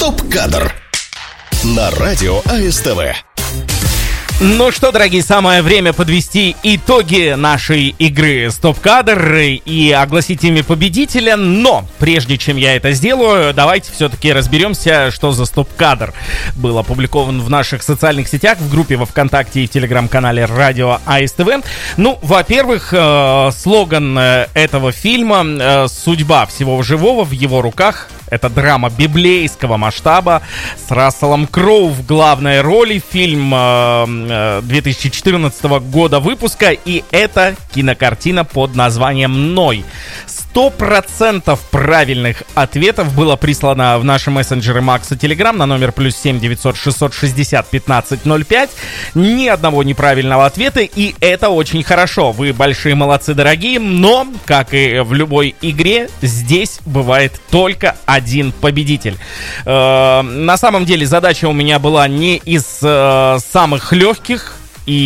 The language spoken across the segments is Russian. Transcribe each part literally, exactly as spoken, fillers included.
Стоп-кадр на радио АСТВ. Ну что, дорогие, самое время подвести итоги нашей игры «Стоп-кадр» и огласить ими победителя. Но прежде чем я это сделаю, давайте все-таки разберемся, что за «Стоп-кадр» был опубликован в наших социальных сетях, в группе во ВКонтакте и в телеграм-канале радио АСТВ. Ну, во-первых, э, слоган этого фильма э, «Судьба всего живого в его руках». Это драма библейского масштаба с Расселом Кроу в главной роли. Фильм э, две тысячи четырнадцатого года выпуска. И это кинокартина под названием «Ной». Сто процентов правильных ответов было прислано в наши мессенджеры Макс и Телеграм на номер плюс семь девятьсот шестьсот шестьдесят пятнадцать ноль пять. Ни одного неправильного ответа, и это очень хорошо. Вы большие молодцы, дорогие, но, как и в любой игре, здесь бывает только один победитель. Э, на самом деле задача у меня была не из э, самых легких,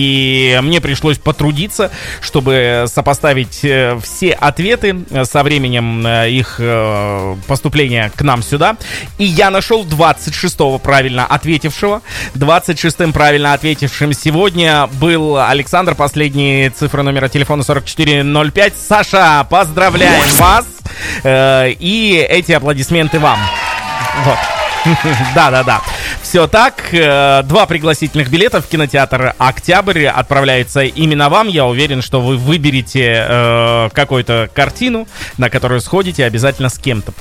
и мне пришлось потрудиться, чтобы сопоставить э, все ответы со временем э, их э, поступления к нам сюда. И я нашел двадцать шестого правильно ответившего. двадцать шестым правильно ответившим сегодня был Александр. Последние цифры номера телефона сорок четыре ноль пять. Саша, поздравляем вас! Э, и эти аплодисменты вам. Вот. Да-да-да. Все так. Два пригласительных билета в кинотеатр «Октябрь» отправляются именно вам. Я уверен, что вы выберете э, какую-то картину, на которую сходите обязательно с кем-то.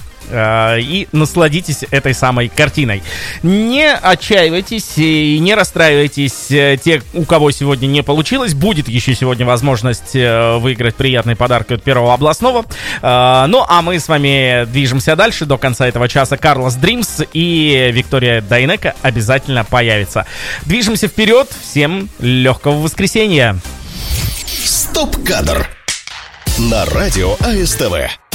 И насладитесь этой самой картиной. Не отчаивайтесь и не расстраивайтесь, те, у кого сегодня не получилось. Будет еще сегодня возможность выиграть приятный подарок от Первого областного. Ну, а мы с вами движемся дальше. До конца этого часа Карлос Дримс и Виктория Дайнеко обязательно появится. Движемся вперед. Всем легкого воскресенья. Стоп-кадр на радио АСТВ.